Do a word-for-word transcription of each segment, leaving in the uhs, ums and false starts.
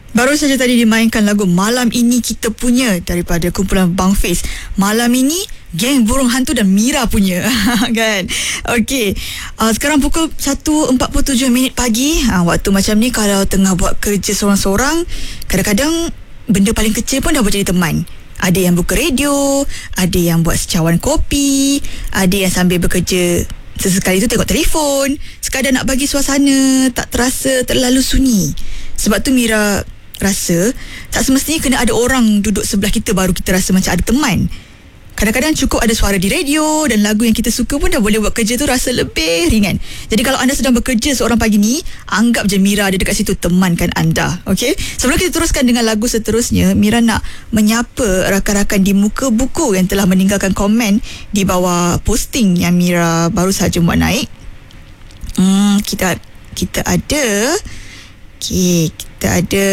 Baru saja tadi dimainkan lagu Malam Ini Kita Punya daripada kumpulan Bang Face. Malam ini Geng Burung Hantu dan Mira punya. Kan? Okey. Uh, sekarang pukul satu empat puluh tujuh minit pagi. Uh, waktu macam ni kalau tengah buat kerja seorang-seorang, kadang-kadang benda paling kecil pun dah boleh jadi teman. Ada yang buka radio, ada yang buat secawan kopi, ada yang sambil bekerja sesekali tu tengok telefon, sekadar nak bagi suasana tak terasa terlalu sunyi. Sebab tu Mira rasa tak semestinya kena ada orang duduk sebelah kita baru kita rasa macam ada teman. Kadang-kadang cukup ada suara di radio dan lagu yang kita suka pun dah boleh buat kerja tu rasa lebih ringan. Jadi kalau anda sedang bekerja seorang pagi ni, anggap je Mira ada dekat situ temankan anda. Okey? Sebelum kita teruskan dengan lagu seterusnya, Mira nak menyapa rakan-rakan di Muka Buku yang telah meninggalkan komen di bawah posting yang Mira baru saja buat naik. Hmm, kita kita ada Okey, kita ada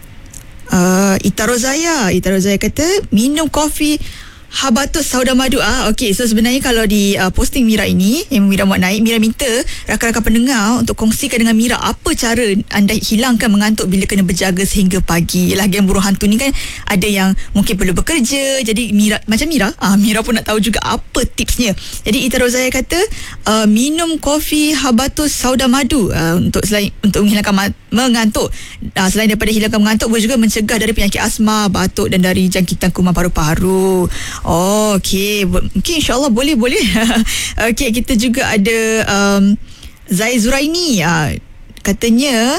uh, Ita Rozaya. Ita Rozaya kata minum kopi Habatus Sauda Madu. Ah, okey, so sebenarnya kalau di uh, posting Mira ini yang Mira buat naik, Mira minta rakan-rakan pendengar untuk kongsikan dengan Mira apa cara anda hilangkan mengantuk bila kena berjaga sehingga pagi. Yalah, Geng Burung Hantu ni kan ada yang mungkin perlu bekerja. Jadi Mira, macam Mira, ah, Mira pun nak tahu juga apa tipsnya. Jadi Ita Rozaya kata uh, minum kopi Habatus Sauda Madu uh, untuk selain untuk menghilangkan ma- mengantuk. Uh, selain daripada hilangkan mengantuk, boleh juga mencegah dari penyakit asma, batuk dan dari jangkitan kuman paru-paru. Oh, okey. Mungkin insyaAllah boleh-boleh. Okey, kita juga ada um, Zai Zuraini. Uh, katanya,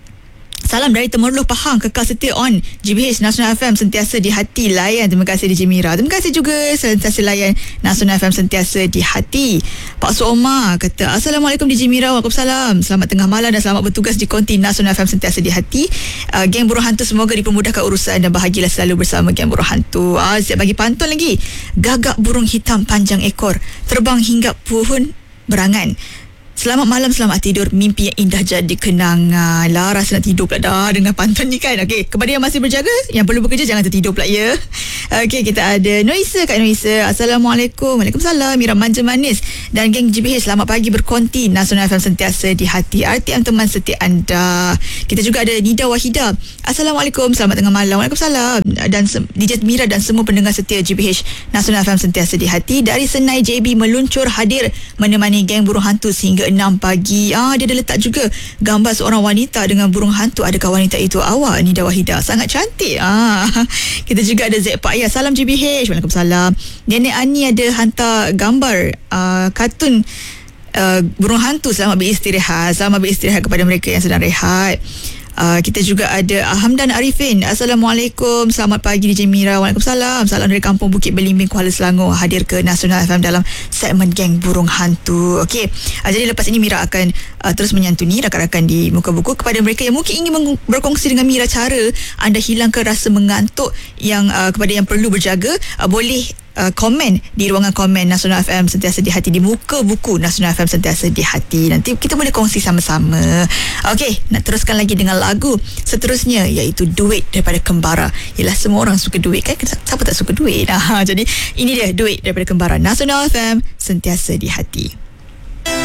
salam dari Temerloh Pahang, kekal setia on G B H Nasional F M, sentiasa di hati layan. Terima kasih D J Mira. Terima kasih juga sentiasa layan Nasional F M, sentiasa di hati. Pak Suoma kata, Assalamualaikum D J Mira. Waalaikumsalam. Selamat tengah malam dan selamat bertugas di konti Nasional F M, sentiasa di hati. uh, Geng Burung Hantu semoga dipermudahkan urusan dan bahagialah selalu bersama Geng Burung Hantu. uh, Siap bagi pantun lagi. Gagak burung hitam panjang ekor, terbang hingga pohon berangan. Selamat malam, selamat tidur, mimpi yang indah jadi kenangan. Lah, rasa nak tidur pula dah dengan pantun ni kan. Okey, kepada yang masih berjaga, yang perlu bekerja, jangan tertidur pula ya. Okey, kita ada Noisa, Kak Noisa. Assalamualaikum. Waalaikumsalam. Mira manja manis dan geng G B H, selamat pagi berkonti. Nasional F M sentiasa di hati. R T M teman setia anda. Kita juga ada Nida Wahida. Assalamualaikum, selamat tengah malam. Waalaikumsalam. Dan D J Mira dan semua pendengar setia G B H Nasional F M sentiasa di hati. Dari Senai J B meluncur hadir menemani Geng Burung Hantu sehingga enam pagi. Ah, dia ada letak juga gambar seorang wanita dengan burung hantu. Adakah wanita itu awak, Nida Wahida? Sangat cantik. Ah, kita juga ada Zaid Pak Ayah. Salam G B H. Waalaikumsalam. Nenek Ani ada hantar gambar uh, kartun uh, burung hantu. Selamat beristirahat. Selamat beristirahat kepada mereka yang sedang rehat. Uh, kita juga ada Hamdan Arifin. Assalamualaikum, selamat pagi D J Mira. Waalaikumsalam. Salam dari Kampung Bukit Belimbing, Kuala Selangor, hadir ke Nasional F M dalam segmen Geng Burung Hantu. Okey, uh, jadi lepas ini Mira akan uh, terus menyantuni rakan-rakan di Muka Buku. Kepada mereka yang mungkin ingin meng- berkongsi dengan Mira cara anda hilangkan rasa mengantuk yang uh, kepada yang perlu berjaga, uh, boleh Uh, komen di ruangan komen Nasional F M sentiasa di hati, di Muka Buku Nasional F M sentiasa di hati. Nanti kita boleh kongsi sama-sama. Okey, nak teruskan lagi dengan lagu seterusnya, iaitu Duit daripada Kembara. Yalah, semua orang suka duit kan? Siapa tak suka duit? Ah, jadi ini dia Duit daripada Kembara. Nasional F M sentiasa di hati.